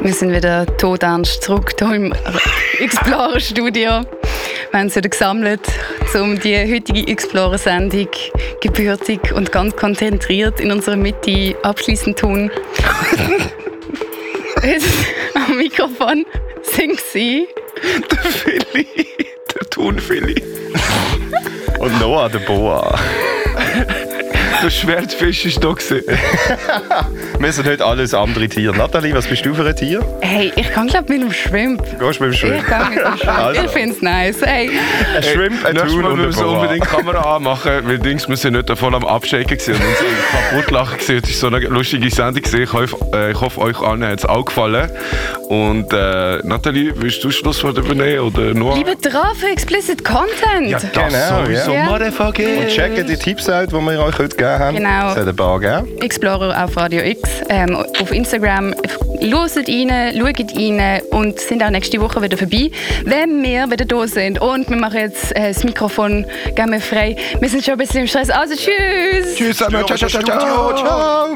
Wir sind wieder todernst zurück hier im Explorer-Studio. Wir haben uns wieder gesammelt, um die heutige Explorer-Sendung gebürtig und ganz konzentriert in unserer Mitte abschließend zu tun. Jetzt am Mikrofon sind sie der Philly, der Thunphilly. Und Noah, der Boa. Der Schwertfisch ist da gewesen. Wir sind heute alles andere Tiere. Nathalie, was bist du für ein Tier? Hey, ich kann glaube mit dem Schwimmen. Gehst du mit dem Schwimmen? Ich kann mit dem Schwimmen. Also. Ich finde es nice. Hey. Ein Shrimp, ein Nächstes Thun Mal und ein müssen wir Boa. unbedingt die Kamera anmachen, weil Dings, wir sind nicht voll am Abschaken gewesen und uns kaputt lachen gewesen. Es war so eine lustige Sendung gewesen. Ich hoffe, euch allen hat es auch gefallen. Und Nathalie, willst du Schlusswort übernehmen oder nur? Bleibt dran für explicit Content. Ja, das Genau, sowieso, ja. Motherfucker. Und checken die Tipps aus, die wir euch heute gegeben haben. Genau. Es hat ein paar gegeben. Explorer auf Radio X, auf Instagram. Hört rein, schaut rein und sind auch nächste Woche wieder vorbei, wenn wir wieder da sind. Und wir machen jetzt das Mikrofon gerne frei. Wir sind schon ein bisschen im Stress. Also tschüss! Tschüss, ciao, ciao, ciao, ciao. Ciao.